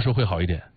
是会好一点？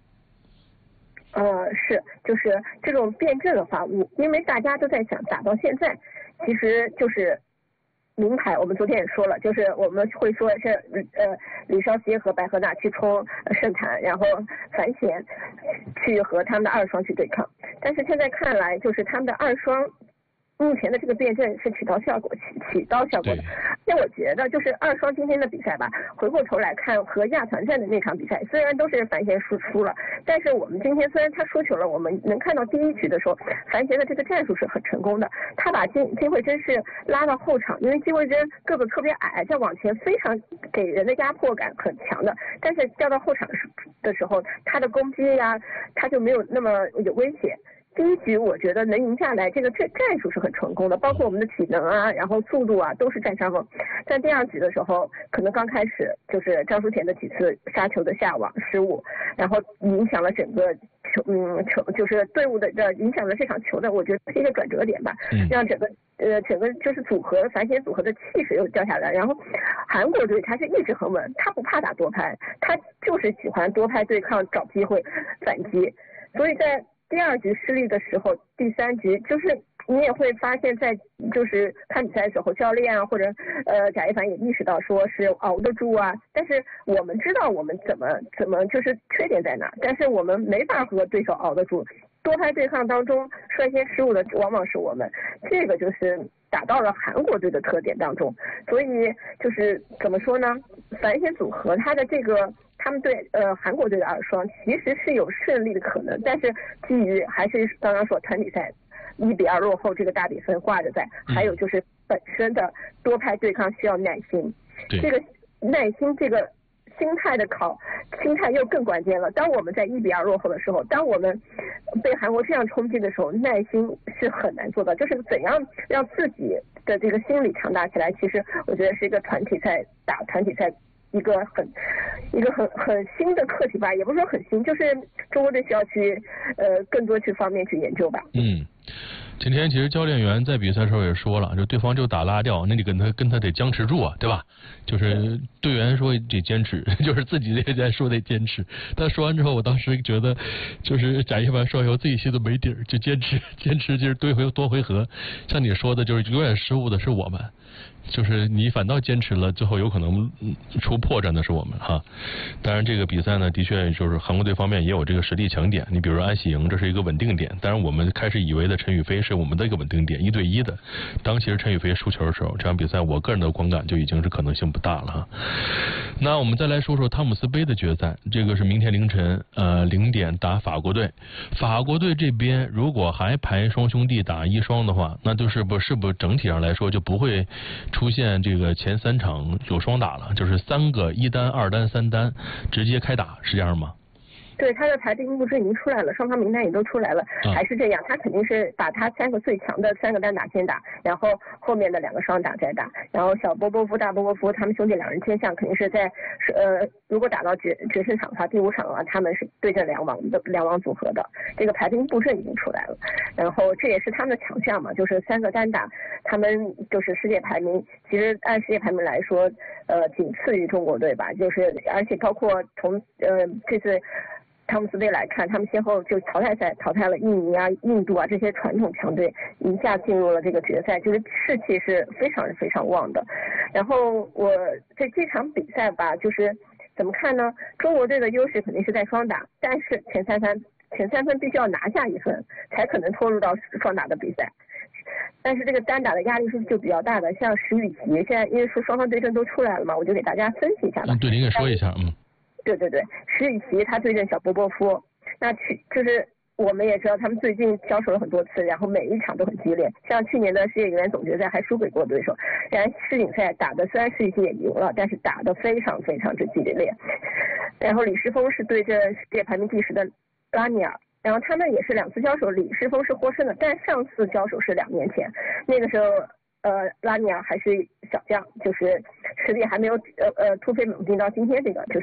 是，就是这种辩证的话，因为大家都在想打到现在，其实就是名牌。我们昨天也说了，就是我们会说是李绍希和白河娜去冲圣坛，然后樊贤去和他们的二双去对抗。但是现在看来，就是他们的二双目前的这个辩证是起到效果的。那我觉得就是二双今天的比赛吧，回过头来看和亚团战的那场比赛，虽然都是樊贤输了，但是我们今天虽然他输球了，我们能看到第一局的时候，樊贤的这个战术是很成功的。他把金惠珍是拉到后场，因为金惠珍个子特别矮，在往前非常给人的压迫感很强的，但是调到后场的时候，他的攻击呀，他就没有那么有威胁。第一局我觉得能赢下来，这个战术是很成功的，包括我们的体能啊，然后速度啊都是占上风。在第二局的时候，可能刚开始就是张淑田的几次杀球的下网失误，然后影响了整个球就是队伍的影响了这场球的，我觉得是一个转折点吧，让整个就是樊贤组合的气势又掉下来。然后韩国队他是一直很稳，他不怕打多拍，他就是喜欢多拍对抗，找机会反击，所以在第二局失利的时候，第三局就是你也会发现，在就是看比赛的时候，教练啊或者贾一凡也意识到说是熬得住啊，但是我们知道我们怎么就是缺点在哪，但是我们没法和对手熬得住。多拍对抗当中率先失误的往往是我们，这个就是打到了韩国队的特点当中。所以就是怎么说呢，樊贤组合他的这个他们对韩国队的二双其实是有胜利的可能，但是基于还是刚刚说团体赛1-2落后这个大比分挂着在，还有就是本身的多拍对抗需要耐心，这个耐心这个心态又更关键了。当我们在1-2落后的时候，当我们被韩国这样冲击的时候，耐心是很难做到。就是怎样让自己的这个心理强大起来，其实我觉得是一个团体赛一个很新的课题吧，也不是说很新，就是中国队需要去更多方面去研究吧。 今天其实教练员在比赛的时候也说了，就对方就打拉吊，那你跟他得僵持住啊，对吧？就是队员说得坚持，就是自己也在说得坚持。但说完之后，我当时觉得，就是贾一凡说以后自己心都没底儿，就坚持，就是多回合。像你说的，就是永远失误的是我们。就是你反倒坚持了，最后有可能出破绽的是我们哈。当然这个比赛呢，的确就是韩国队方面也有这个实力强点。你比如说安喜莹，这是一个稳定点。当然我们开始以为的陈雨菲是我们的一个稳定点，1对1的。当其实陈雨菲输球的时候，这场比赛我个人的观感就已经是可能性不大了哈。那我们再来说说汤姆斯杯的决赛，这个是明天凌晨0点打法国队。法国队这边如果还排双兄弟打一双的话，那就是不是整体上来说就不会出现这个前3场有双打了，就是3个1单、2单、3单直接开打，是这样吗？ 对，他的排兵布阵已经出来了，双方名单也都出来了，还是这样，他肯定是把他3个最强的3个单打先打，然后后面的2个双打再打，然后小波波夫、大波波夫他们兄弟2人天象肯定是在如果打到决胜场的话，第5场的话，他们是对阵两王组合的，这个排兵布阵已经出来了，然后这也是他们的强项嘛，就是3个单打，他们就是世界排名，其实按世界排名来说，仅次于中国队吧，就是而且包括从这次汤姆斯杯来看，他们先后就淘汰赛淘汰了印尼啊、印度啊这些传统强队，一下进入了这个决赛，就是士气是非常非常旺的。然后我在这场比赛吧，就是怎么看呢？中国队的优势肯定是在双打，但是前三分必须要拿下1分，才可能拖入到双打的比赛。但是这个单打的压力是就比较大的，像石宇奇现在因为说双方对阵都出来了嘛，我就给大家分析一下吧。 对，您给说一下。 对，石宇奇他对阵小波波夫，那就是我们也知道他们最近交手了很多次，然后每一场都很激烈，像去年的世界羽联总决赛还输给过对手，然后世锦赛打的虽然石宇奇也赢了，但是打得非常非常之激烈。然后李诗峰是对阵世界排名第10的拉尼尔，然后他们也是2次交手，李诗峰是获胜的，但上次交手是2年前，那个时候拉尼尔还是小将，就是实力还没有突飞猛进到今天这个就是